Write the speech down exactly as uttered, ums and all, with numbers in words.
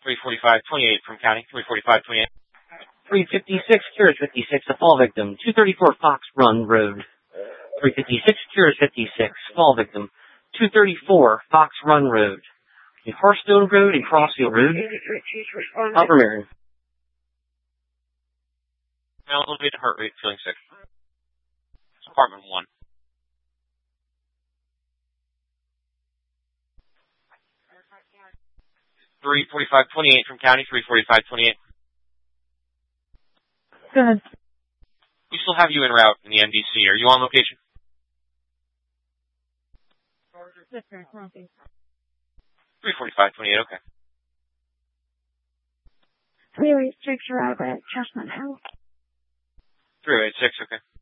three forty-five twenty-eight from County, three forty-five twenty-eight. three fifty-six, Cures fifty-six, a fall victim, two thirty-four Fox Run Road. three fifty-six, Cures fifty-six, fall victim, two thirty-four Fox Run Road. In Hearthstone Road and Crossfield Road. Upper Marion. Elevated heart rate, feeling sick. Apartment one. three forty-five twenty-eight from County, three forty-five twenty-eight. Good. We still have you en route in the M D C. Are you on location? three forty-five twenty-eight, okay. three eight six, you're out at Chestnut Hill. three eight six, okay.